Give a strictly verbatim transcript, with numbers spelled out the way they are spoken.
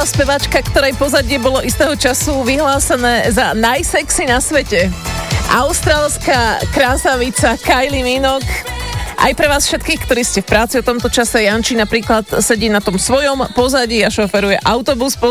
bola spevačka, ktorej pozadie bolo istého času vyhlásené za najsexy na svete. Austrálska krásavica Kylie Minogue. Aj pre vás všetkých, ktorí ste v práci o tomto čase, Janči napríklad sedí na tom svojom pozadí a šoferuje autobus.